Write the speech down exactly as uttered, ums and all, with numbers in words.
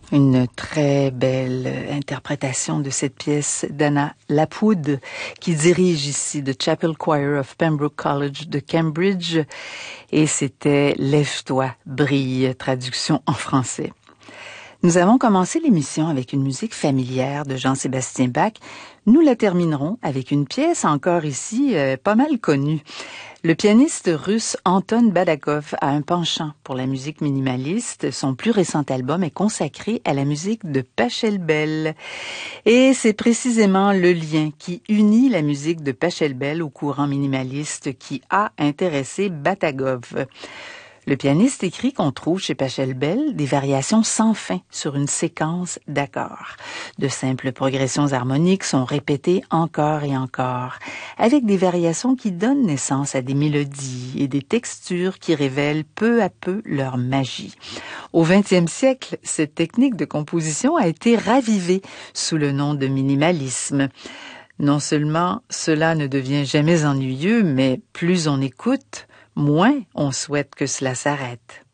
Une très belle interprétation de cette pièce d'Anna Lapwood, qui dirige ici The Chapel Choir of Pembroke College de Cambridge. Et c'était « Lève-toi, brille », traduction en français. Nous avons commencé l'émission avec une musique familière de Jean-Sébastien Bach. Nous la terminerons avec une pièce encore ici euh, pas mal connue. Le pianiste russe Anton Badakov a un penchant pour la musique minimaliste. Son plus récent album est consacré à la musique de Pachelbel. Et c'est précisément le lien qui unit la musique de Pachelbel au courant minimaliste qui a intéressé Badakov. Le pianiste écrit qu'on trouve chez Pachelbel des variations sans fin sur une séquence d'accords. De simples progressions harmoniques sont répétées encore et encore, avec des variations qui donnent naissance à des mélodies et des textures qui révèlent peu à peu leur magie. Au vingtième siècle, cette technique de composition a été ravivée sous le nom de minimalisme. Non seulement cela ne devient jamais ennuyeux, mais plus on écoute, moins on souhaite que cela s'arrête.